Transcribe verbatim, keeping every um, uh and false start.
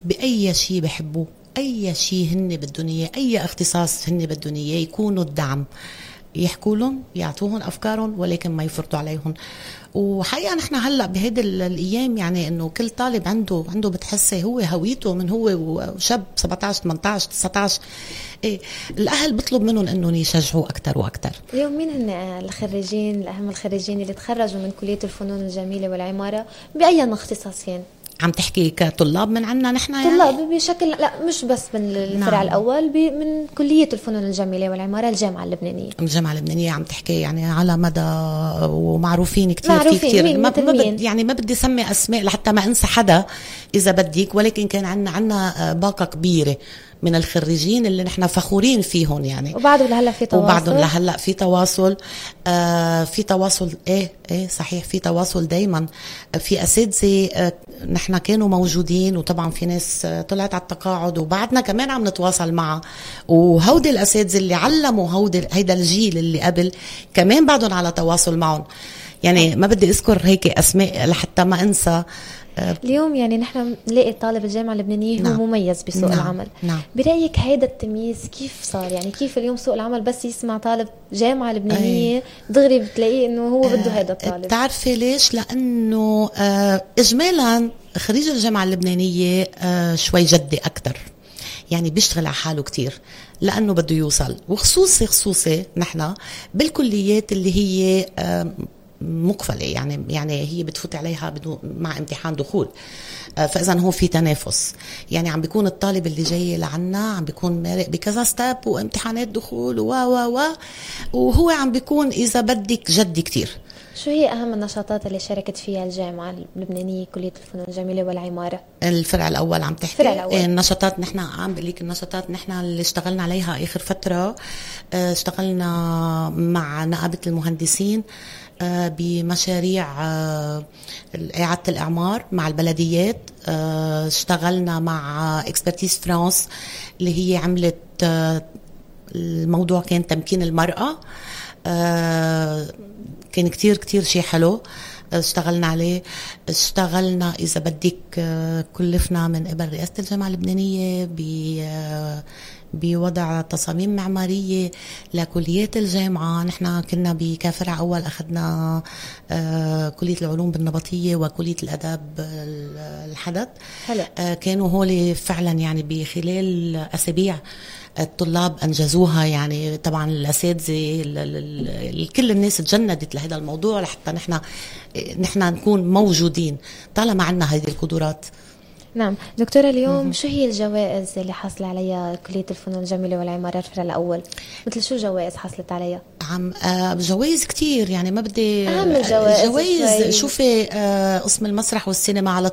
بأي شيء بحبوه، أي شيء هن بدهم إياه، أي اختصاص هن بدهم إياه، يكونوا الدعم، يحكوا لهم، يعطوهم أفكارهم، ولكن ما يفرطوا عليهم. وحقيقة نحن هلأ بهيدي الأيام يعني إنه كل طالب عنده عنده بتحسه هو هويته من هو وشاب سبعتاشر ثمانتاشر تسعتاشر. إيه الأهل بطلب منهم إنهم يشجعوا أكتر وأكتر. اليوم مين هن الخريجين الأهم الخريجين اللي تخرجوا من كلية الفنون الجميلة والعمارة بأي اختصاصين؟ عم تحكي كطلاب من عنا نحن يعني؟ طلاب بشكل لا مش بس من الفرع نعم. الأول من كلية الفنون الجميلة والعمارة الجامعة اللبنانية. الجامعة اللبنانية عم تحكي يعني على مدى ومعروفين كتير معروفين في كتير مين ما, ما بد يعني ما بدي سمي أسماء لحتى ما أنسى حدا إذا بديك، ولكن كان عنا عنا باقة كبيرة من الخريجين اللي نحن فخورين فيهم يعني. وبعده لهلا في تواصل وبعده لهلا في تواصل آه في تواصل ايه ايه صحيح في تواصل دايما. في اساتذه آه نحن كانوا موجودين، وطبعا في ناس آه طلعت على التقاعد وبعدنا كمان عم نتواصل معها، وهودي الاساتذه اللي علموا هودي هيدا الجيل اللي قبل كمان بعدهم على تواصل معهم. يعني ما بدي اذكر هيك اسماء لحتى ما انسى. اليوم يعني نحن نلاقي طالب الجامعة اللبنانية نعم. هو مميز بسوق نعم. العمل نعم. برأيك هيدا التمييز كيف صار؟ يعني كيف اليوم سوق العمل بس يسمع طالب جامعة لبنانية أي. دغري بتلاقيه انه هو آه بده هيدا الطالب؟ بتعرفي ليش؟ لانه آه اجمالا خريج الجامعة اللبنانية آه شوي جدي اكتر، يعني بيشتغل على حاله كتير لانه بده يوصل، وخصوصي خصوصي نحن بالكليات اللي هي آه مقفلة، يعني يعني هي بتفوت عليها بدون مع امتحان دخول، فإذا هو في تنافس. يعني عم بيكون الطالب اللي جاي لعنا عم بيكون مارق بكذا ستاب وامتحانات دخول و و و وهو عم بيكون إذا بدك جدي كتير. شو هي أهم النشاطات اللي شاركت فيها الجامعة اللبنانية كلية الفنون الجميلة والعمارة؟ الفرع الأول عم تحكي؟ الفرع الأول. النشاطات نحن عم بقلك النشاطات نحن اللي اشتغلنا عليها آخر فترة، اشتغلنا مع نقابة المهندسين بمشاريع إعادة الإعمار مع البلديات، اشتغلنا مع اكسبرتيز فرانس اللي هي عملت الموضوع كان تمكين المرأة، كان كتير كتير شيء حلو اشتغلنا عليه. اشتغلنا إذا بدك كلفنا من قبل رئاسة الجامعة اللبنانية ب بوضع تصاميم معمارية لكليات الجامعة. نحن كنا بكافرع أول أخذنا آه كلية العلوم بالنبطية وكلية الأداب الحدث. آه كانوا هولي فعلا يعني بخلال أسابيع الطلاب أنجزوها، يعني طبعا الأساتذة كل الناس تجندت لهذا الموضوع لحتى نحن نحن نكون موجودين طالما عنا هذه القدرات. نعم دكتورة، اليوم مم. شو هي الجوائز اللي حصل عليها كلية الفنون الجميلة والعمارة الفرع الأول؟ مثل شو جوائز حصلت عليها؟ عم آه جوائز كتير، يعني ما بدي أهم الجوائز. جوائز شوفي آه قسم المسرح والسينما على